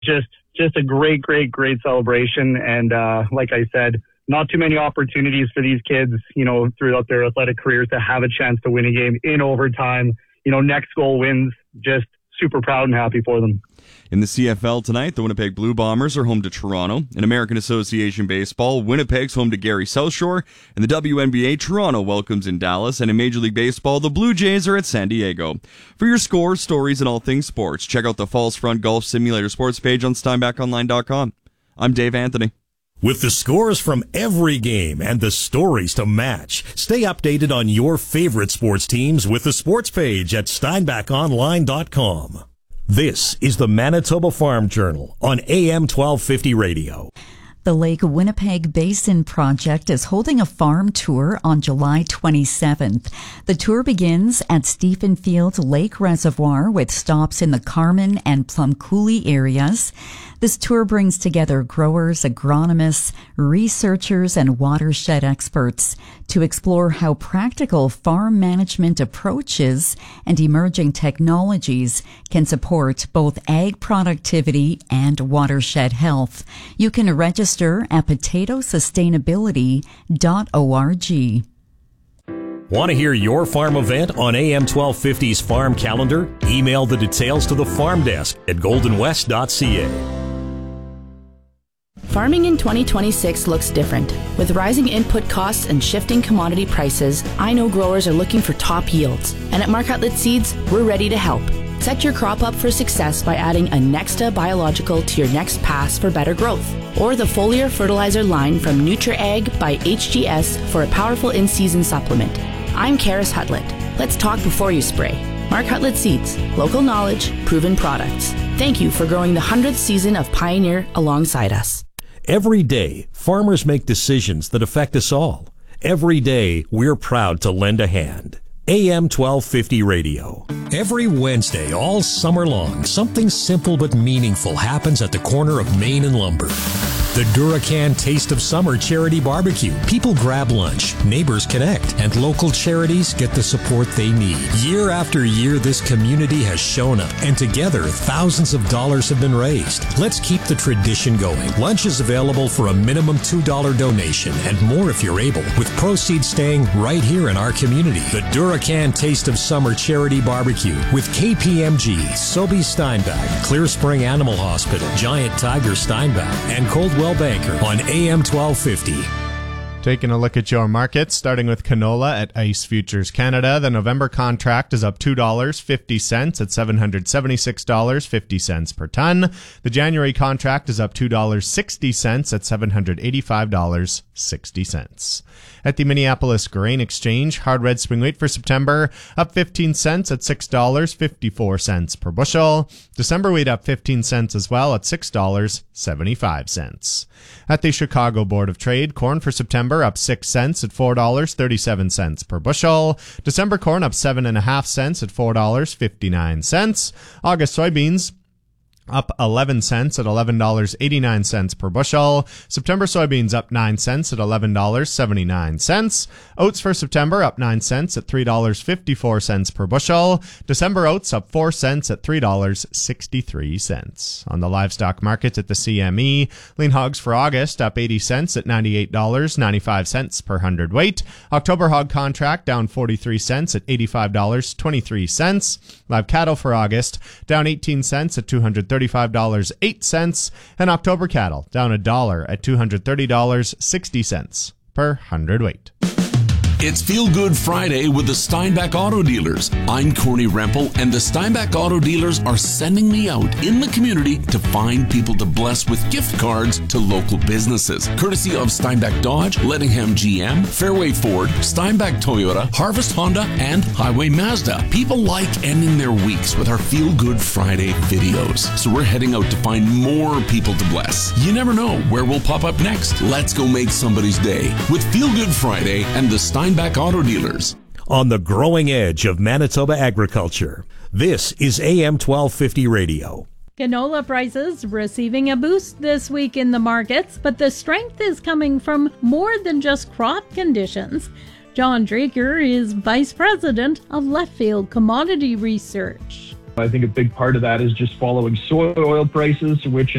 Just a great celebration. And like I said, not too many opportunities for these kids, throughout their athletic careers to have a chance to win a game in overtime. Next goal wins. Just super proud and happy for them. In the CFL tonight, the Winnipeg Blue Bombers are home to Toronto. In American Association Baseball, Winnipeg's home to Gary South Shore. In the WNBA, Toronto welcomes in Dallas. And in Major League Baseball, the Blue Jays are at San Diego. For your scores, stories, and all things sports, check out the Falls Front Golf Simulator sports page on SteinbachOnline.com. I'm Dave Anthony. With the scores from every game and the stories to match, stay updated on your favorite sports teams with the sports page at SteinbachOnline.com. This is the Manitoba Farm Journal on AM 1250 radio. The Lake Winnipeg Basin Project is holding a farm tour on July 27th. The tour begins at Stephenfield Lake Reservoir with stops in the Carman and Plum Coulee areas. This tour brings together growers, agronomists, researchers, and watershed experts to explore how practical farm management approaches and emerging technologies can support both ag productivity and watershed health. You can register at potatosustainability.org. Want to hear your farm event on AM 1250's Farm Calendar? Email the details to the farm desk at goldenwest.ca. Farming in 2026 looks different. With rising input costs and shifting commodity prices, I know growers are looking for top yields. And at Mark Hutlett Seeds, we're ready to help. Set your crop up for success by adding a Nexta biological to your next pass for better growth. Or the foliar fertilizer line from NutriAg by HGS for a powerful in-season supplement. I'm Karis Hutlett. Let's talk before you spray. Mark Hutlett Seeds. Local knowledge, proven products. Thank you for growing the 100th season of Pioneer alongside us. Every day, farmers make decisions that affect us all. Every day, we're proud to lend a hand. AM 1250 Radio. Every Wednesday, all summer long, something simple but meaningful happens at the corner of Main and Lumber. The Duracan Taste of Summer Charity Barbecue. People grab lunch, neighbors connect, and local charities get the support they need. Year after year, this community has shown up, and together, thousands of dollars have been raised. Let's keep the tradition going. Lunch is available for a minimum $2 donation, and more if you're able, with proceeds staying right here in our community. The Duracan Taste of Summer Charity Barbecue with KPMG, Sobey Steinbach, Clear Spring Animal Hospital, Giant Tiger Steinbach, and Coldwell Banker on AM 1250. Taking a look at your markets, starting with canola at Ice Futures Canada. The November contract is up $2.50 at $776.50 per ton. The January contract is up $2.60 at $785.60. At the Minneapolis Grain Exchange, hard red spring wheat for September up 15 cents at $6.54 per bushel. December wheat up 15 cents as well at $6.75. At the Chicago Board of Trade, corn for September up 6 cents at $4.37 per bushel. December corn up 7.5 cents at $4.59. August soybeans up 11 cents at $11.89 per bushel. September soybeans up 9 cents at $11.79. Oats for September up 9 cents at $3.54 per bushel. December oats up 4 cents at $3.63. On the livestock markets at the CME, lean hogs for August up 80 cents at $98.95 per hundredweight. October hog contract down 43 cents at $85.23. Live cattle for August down 18 cents at $235.08, and October cattle down $1 at $230.60 per hundredweight. It's Feel Good Friday with the Steinbach Auto Dealers. I'm Corny Rempel, and the Steinbach Auto Dealers are sending me out in the community to find people to bless with gift cards to local businesses. Courtesy of Steinbach Dodge, Lettingham GM, Fairway Ford, Steinbach Toyota, Harvest Honda, and Highway Mazda. People like ending their weeks with our Feel Good Friday videos. So we're heading out to find more people to bless. You never know where we'll pop up next. Let's go make somebody's day with Feel Good Friday and the Steinbach Auto Dealers. On the growing edge of Manitoba agriculture, this is AM 1250 Radio. Canola prices receiving a boost this week in the markets, but the strength is coming from more than just crop conditions. John Draker is Vice President of Leftfield Commodity Research. I think a big part of that is just following soy oil prices, which